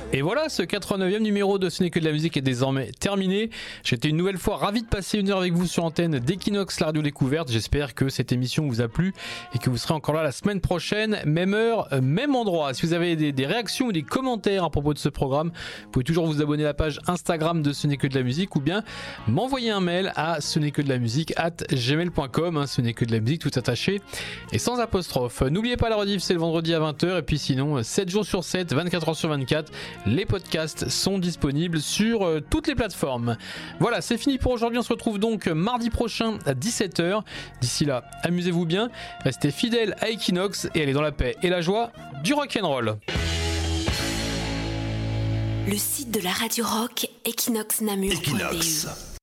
Et voilà, ce 89e numéro de Ce n'est que de la musique est désormais terminé. J'étais une nouvelle fois ravi de passer une heure avec vous sur antenne d'Equinox, la radio découverte. J'espère que cette émission vous a plu et que vous serez encore là la semaine prochaine, même heure, même endroit. Si vous avez des réactions ou des commentaires à propos de ce programme, vous pouvez toujours vous abonner à la page Instagram de Ce n'est que de la musique ou bien m'envoyer un mail à ce n'est que de la musique @gmail.com. Ce n'est que de la musique tout attaché et sans apostrophe. N'oubliez pas la rediff, c'est le vendredi à 20h et puis sinon 7 jours sur 7, 24 heures sur 24. Les podcasts sont disponibles sur toutes les plateformes. Voilà, c'est fini pour aujourd'hui. On se retrouve donc mardi prochain à 17h. D'ici là, amusez-vous bien, restez fidèles à Equinox et allez dans la paix et la joie du rock'n'roll. Le site de la radio rock, equinoxnamur.be.